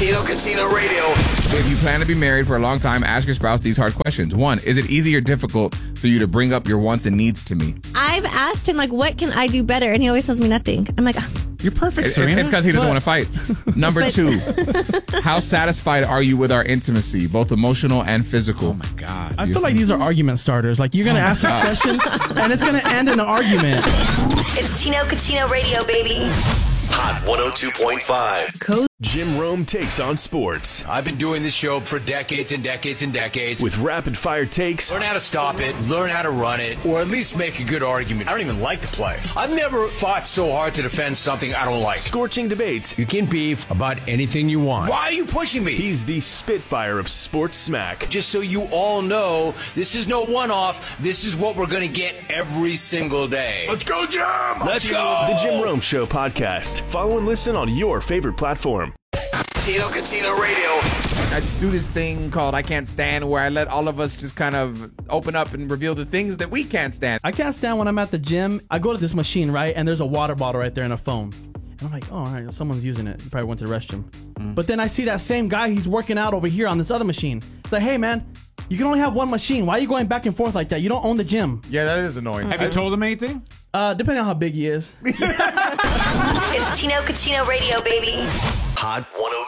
Tino Cucino Radio. If you plan to be married for a long time, ask your spouse these hard questions. 1, is it easy or difficult for you to bring up your wants and needs to me? I've asked him, like, what can I do better? And he always tells me nothing. I'm like, you're perfect, Serena. It's because he doesn't want to fight. Number 2, how satisfied are you with our intimacy, both emotional and physical? Oh, my God. I feel like these are argument starters. Like, you're going to ask this question, and it's going to end in an argument. It's Tino Cucino Radio, baby. Hot 102.5. Jim Rome takes on sports I've been doing this show for decades and decades and decades. with rapid-fire takes, Learn how to stop it, learn how to run it, or at least make a good argument. I don't even like to play. I've never fought so hard to defend something I don't like. scorching debates. You can beef about anything you want. Why are you pushing me? He's the Spitfire of sports smack. Just so you all know, this is no one-off. This is what we're going to get every single day. Let's go, Jim! Let's go! The Jim Rome Show podcast. Follow and listen on your favorite platform. Tino Cucino Radio. I do this thing called I Can't Stand, where I let all of us just kind of open up and reveal the things that we can't stand. I can't stand when I'm at the gym. I go to this machine, right? And there's a water bottle right there and a phone. And I'm like, oh, all right, someone's using it. He probably went to the restroom. But then I see that same guy, he's working out over here on this other machine. It's like, hey, man, you can only have one machine. Why are you going back and forth like that? You don't own the gym. Yeah, that is annoying. Have you told him anything? Depending on how big he is. It's Tino Cucino Radio, baby. Hot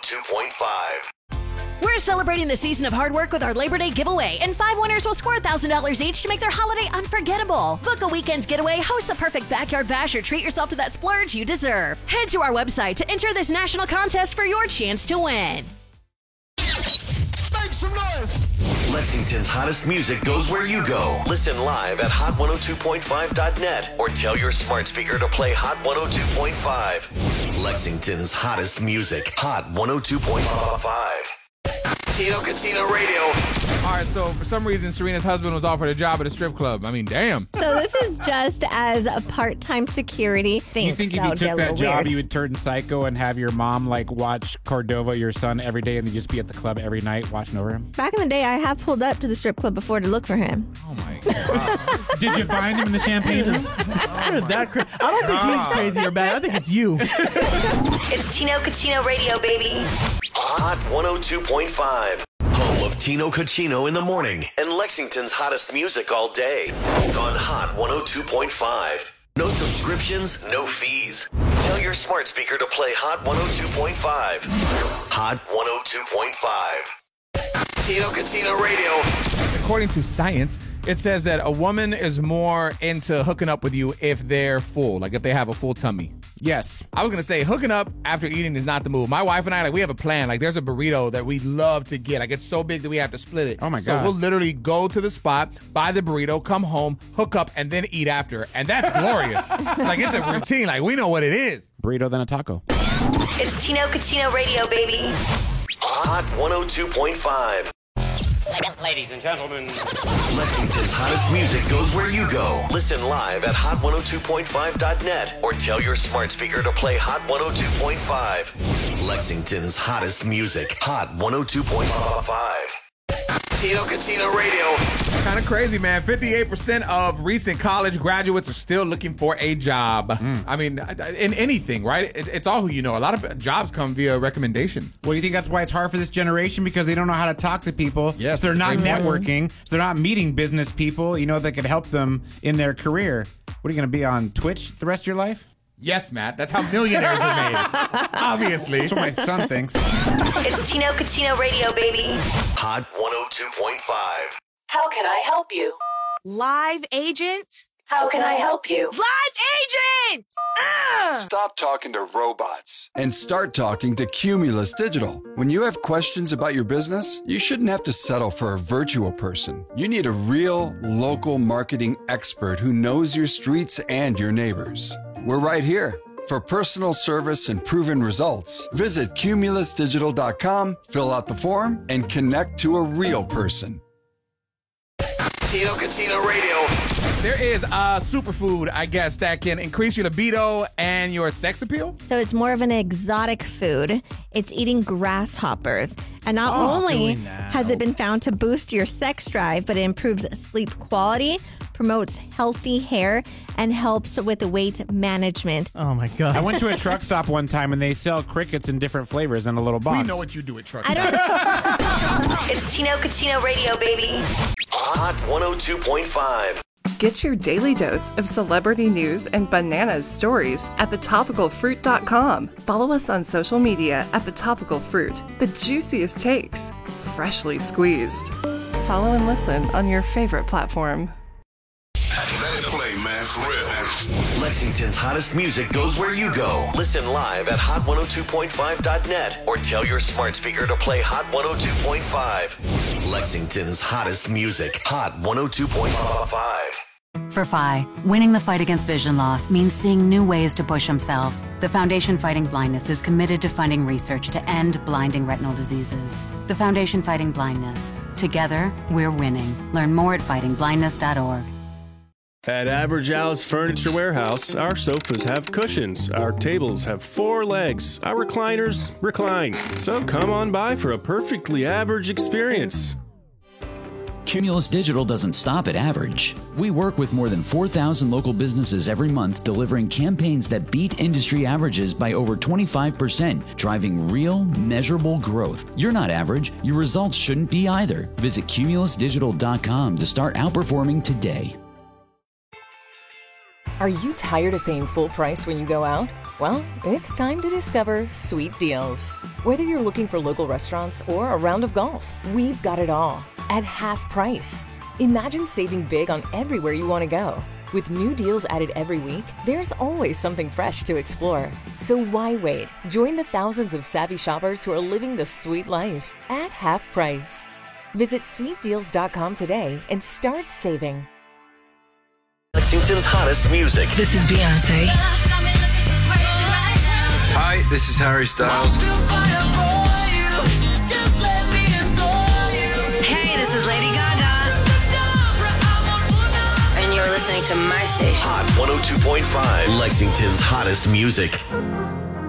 102.5. We're celebrating the season of hard work with our Labor Day giveaway, and 5 winners will score $1,000 each to make their holiday unforgettable. Book a weekend getaway, host the perfect backyard bash, or treat yourself to that splurge you deserve. Head to our website to enter this national contest for your chance to win. Make some noise. Lexington's hottest music goes where you go. Listen live at hot102.5.net or tell your smart speaker to play Hot 102.5. Lexington's hottest music. Hot 102.5. Tino Cucino Radio. All right, so for some reason, Serena's husband was offered a job at a strip club. I mean, damn. so this is just as a part-time security thing. You think if you took that job, you would turn psycho and have your mom, like, watch Cordova, your son, every day, and then just be at the club every night watching over him? Back in the day, I have pulled up to the strip club before to look for him. Oh, my God. Did you find him in the champagne room? You're that crazy. I don't think he's crazy or bad. I think it's you. It's Tino Cucino Radio, baby. Hot 102.5. Home of Tino Cucino in the morning and Lexington's hottest music all day. On Hot 102.5. No subscriptions, no fees. Tell your smart speaker to play Hot 102.5. Hot 102.5. Tino Cucino Radio. According to science, it says that a woman is more into hooking up with you if they're full, like if they have a full tummy. Yes. I was going to say hooking up after eating is not the move. My wife and I, like, we have a plan. Like, there's a burrito that we love to get. Like, it's so big that we have to split it. Oh, my So God. we'll literally go to the spot, buy the burrito, come home, hook up, and then eat after. And that's glorious. Like, it's a routine. Like, we know what it is. Burrito then a taco. It's Tino Cucino Radio, baby. Hot 102.5. Ladies and gentlemen, Lexington's hottest music goes where you go. Listen live at hot102.5.net or tell your smart speaker to play Hot 102.5. Lexington's hottest music. Hot 102.5. Tino Cucino Radio. Kind of crazy, man. 58% of recent college graduates are still looking for a job. I mean, in anything, right? It's all who you know. A lot of jobs come via recommendation. Well, you think that's why it's hard for this generation? Because they don't know how to talk to people. Yes, So they're not that's a great point. networking. So they're not meeting business people, that could help them in their career. What are you going to be on Twitch the rest of your life? Yes, Matt. That's how millionaires are made. Obviously. That's what my son thinks. It's Tino Cucino Radio, baby. Hot 102.5. How can I help you? Live agent? How can I help you? Live agent! Stop talking to robots and start talking to Cumulus Digital. When you have questions about your business, you shouldn't have to settle for a virtual person. You need a real, local marketing expert who knows your streets and your neighbors. We're right here. For personal service and proven results, visit cumulusdigital.com, fill out the form, and connect to a real person. Tino Cucino Radio. There is a superfood, I guess, that can increase your libido and your sex appeal. So it's more of an exotic food. It's eating grasshoppers. And not only has it been found to boost your sex drive, but it improves sleep quality, promotes healthy hair and helps with weight management. Oh my God. I went to a truck stop one time and they sell crickets in different flavors in a little box. We know what you do at truck stops. It's Chino Cucino Radio, baby. Hot 102.5. Get your daily dose of celebrity news and bananas stories at thetopicalfruit.com. Follow us on social media at The Topical Fruit. The juiciest takes, freshly squeezed. Follow and listen on your favorite platform. Let it play, man, for real. Lexington's hottest music goes where you go. Listen live at hot102.5.net or tell your smart speaker to play Hot 102.5. Lexington's hottest music, Hot 102.5. For Phi, winning the fight against vision loss means seeing new ways to push himself. The Foundation Fighting Blindness is committed to funding research to end blinding retinal diseases. The Foundation Fighting Blindness. Together, we're winning. Learn more at fightingblindness.org. At Average Al's Furniture Warehouse, our sofas have cushions, our tables have 4 legs, our recliners recline. So come on by for a perfectly average experience. Cumulus Digital doesn't stop at average. We work with more than 4,000 local businesses every month, delivering campaigns that beat industry averages by over 25%, driving real, measurable growth. You're not average. Your results shouldn't be either. Visit cumulusdigital.com to start outperforming today. Are you tired of paying full price when you go out? Well, it's time to discover Sweet Deals. Whether you're looking for local restaurants or a round of golf, we've got it all at half price. Imagine saving big on everywhere you want to go. With new deals added every week, there's always something fresh to explore. So why wait? Join the thousands of savvy shoppers who are living the sweet life at half price. Visit sweetdeals.com today and start saving. Lexington's hottest music. This is Beyonce. Hi, this is Harry Styles. Hey, this is Lady Gaga. And you're listening to my station. Hot 102.5. Lexington's hottest music.